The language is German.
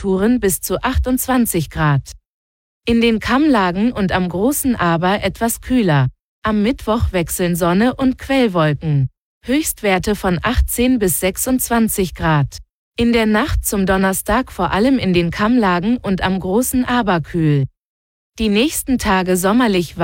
Temperaturen bis zu 28 Grad. In den Kammlagen und am Großen Aber etwas kühler. Am Mittwoch wechseln Sonne und Quellwolken. Höchstwerte von 18 bis 26 Grad. In der Nacht zum Donnerstag vor allem in den Kammlagen und am Großen Aber kühl. Die nächsten Tage sommerlich